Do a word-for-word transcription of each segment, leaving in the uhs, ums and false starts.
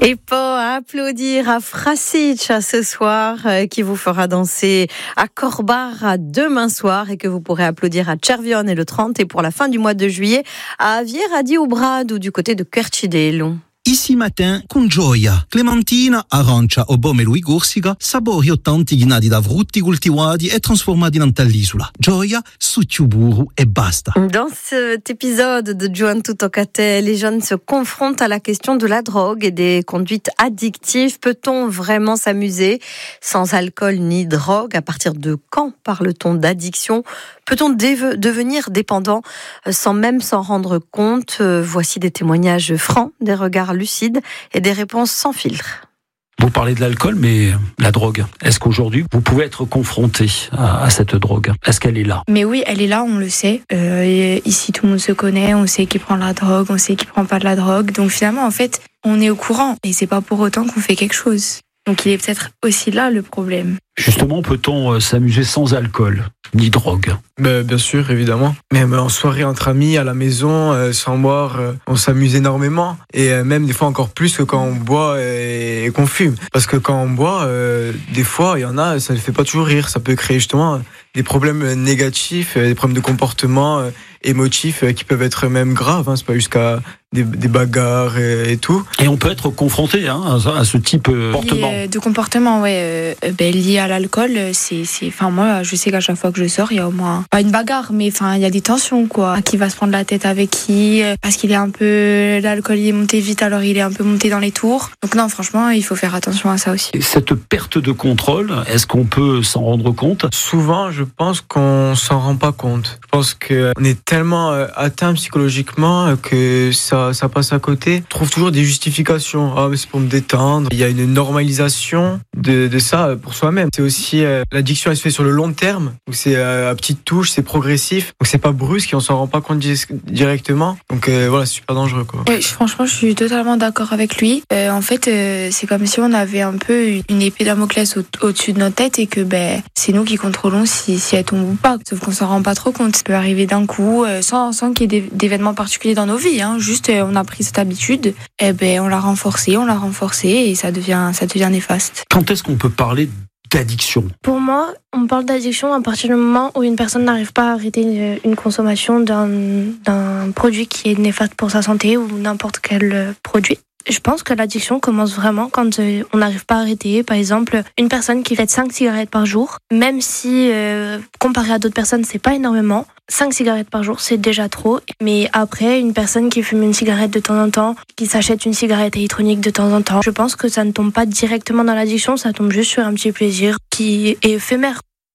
Et pour applaudir à Frasic ce soir, euh, qui vous fera danser à Corbar demain soir et que vous pourrez applaudir à Cervione le trente et pour la fin du mois de juillet à Vieradi Ubrad ou du côté de Quercidelo. Ici matin, con gioia, clementina, arancia o pomelo e corsica, sapori autentici da frutti coltivati e trasformati nell'isola. Gioia, succio burro e basta. Dans cet épisode de Giovanni Tocate, les jeunes se confrontent à la question de la drogue et des conduites addictives. Peut-on vraiment s'amuser sans alcool ni drogue? À partir de quand parle-t-on d'addiction? Peut-on déve- devenir dépendant sans même s'en rendre compte? Voici des témoignages francs, des regards lucides et des réponses sans filtre. Vous parlez de l'alcool, mais la drogue, est-ce qu'aujourd'hui, vous pouvez être confronté à, à cette drogue? Est-ce qu'elle est là? Mais oui, elle est là, on le sait. Euh, ici, tout le monde se connaît, on sait qui prend la drogue, on sait qui prend pas de la drogue. Donc finalement, en fait, on est au courant. Et c'est pas pour autant qu'on fait quelque chose. Donc il est peut-être aussi là le problème. Justement, peut-on s'amuser sans alcool ni drogue? Ben, bien sûr, évidemment. Même en soirée entre amis, à la maison, euh, sans boire, euh, on s'amuse énormément. Et euh, même des fois encore plus que quand on boit et, et qu'on fume. Parce que quand on boit, euh, des fois, il y en a, ça ne fait pas toujours rire. Ça peut créer justement des problèmes négatifs, des problèmes de comportement euh, émotifs euh, qui peuvent être même graves. Hein. C'est pas jusqu'à des, des bagarres et, et tout. Et on peut être confronté hein, à, à ce type de comportement. De comportement, ouais. Euh, ben, lié à l'alcool, c'est, c'est, enfin moi, je sais qu'à chaque fois que je sors, il y a au moins pas une bagarre, mais enfin il y a des tensions quoi. Qui va se prendre la tête avec qui? Parce qu'il est un peu, l'alcool il est monté vite, alors il est un peu monté dans les tours. Donc non, franchement, il faut faire attention à ça aussi. Et cette perte de contrôle, est-ce qu'on peut s'en rendre compte? Souvent, je pense qu'on s'en rend pas compte. Je pense qu'on est tellement atteint psychologiquement que ça, ça passe à côté. On trouve toujours des justifications. Ah, mais c'est pour me détendre. Il y a une normalisation de, de ça pour soi-même. C'est aussi euh, l'addiction, elle se fait sur le long terme, où c'est euh, à petites touches, c'est progressif, donc c'est pas brusque et on s'en rend pas compte di- directement. Donc euh, voilà, c'est super dangereux quoi. Oui, franchement, je suis totalement d'accord avec lui. Euh, en fait, euh, c'est comme si on avait un peu une épée Damoclès au- au-dessus de notre tête et que ben c'est nous qui contrôlons si, si elle tombe ou pas. Sauf qu'on s'en rend pas trop compte. Ça peut arriver d'un coup, euh, sans, sans qu'il y ait d'événements particuliers dans nos vies. Hein. Juste, euh, on a pris cette habitude, et ben on l'a renforcée, on l'a renforcée et ça devient, ça devient néfaste. Quand est-ce qu'on peut parler d'addiction? Pour moi, on parle d'addiction à partir du moment où une personne n'arrive pas à arrêter une consommation d'un, d'un produit qui est néfaste pour sa santé ou n'importe quel produit. Je pense que l'addiction commence vraiment quand euh, on n'arrive pas à arrêter. Par exemple, une personne qui fait cinq cigarettes par jour, même si euh, comparé à d'autres personnes, c'est pas énormément. cinq cigarettes par jour, c'est déjà trop. Mais après, une personne qui fume une cigarette de temps en temps, qui s'achète une cigarette électronique de temps en temps, je pense que ça ne tombe pas directement dans l'addiction, ça tombe juste sur un petit plaisir qui est éphémère.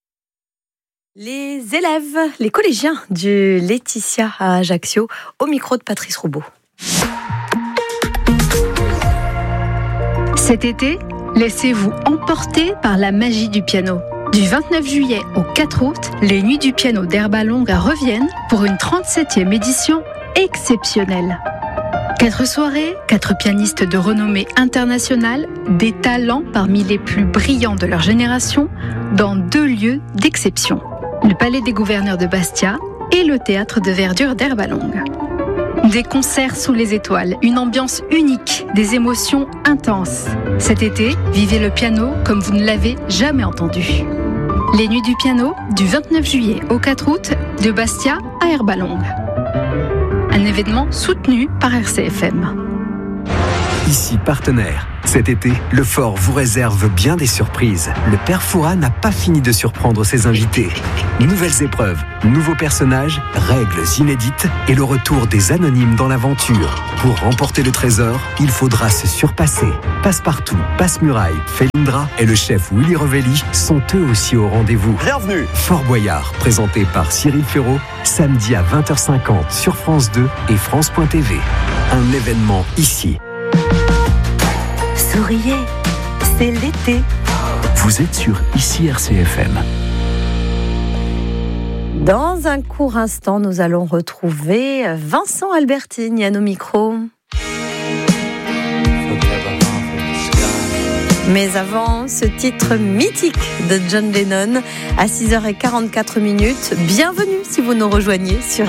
Les élèves, les collégiens du Laetitia à Ajaccio, au micro de Patrice Roubaud. Cet été, laissez-vous emporter par la magie du piano. Du vingt-neuf juillet au quatre août, les Nuits du piano d'Herba Longa reviennent pour une trente-septième édition exceptionnelle. Quatre soirées, quatre pianistes de renommée internationale, des talents parmi les plus brillants de leur génération, dans deux lieux d'exception. Le Palais des Gouverneurs de Bastia et le Théâtre de Verdure d'Herba Longa. Des concerts sous les étoiles, une ambiance unique, des émotions intenses. Cet été, vivez le piano comme vous ne l'avez jamais entendu. Les Nuits du piano, du vingt-neuf juillet au quatre août, de Bastia à Herba Longa. Un événement soutenu par R C F M. Ici partenaire. Cet été, le Fort vous réserve bien des surprises. Le Père Fouras n'a pas fini de surprendre ses invités. Nouvelles épreuves, nouveaux personnages, règles inédites et le retour des anonymes dans l'aventure. Pour remporter le trésor, il faudra se surpasser. Passepartout, Passe-Muraille, Felindra et le chef Willy Revelli sont eux aussi au rendez-vous. Bienvenue. Fort Boyard, présenté par Cyril Ferraud, samedi à vingt heures cinquante sur France deux et France point T V. Un événement ici. Souriez, c'est l'été. Vous êtes sur Ici R C F M. Dans un court instant, nous allons retrouver Vincent Albertine à nos micros. Mais avant, ce titre mythique de John Lennon à six heures quarante-quatre minutes. Bienvenue si vous nous rejoignez sur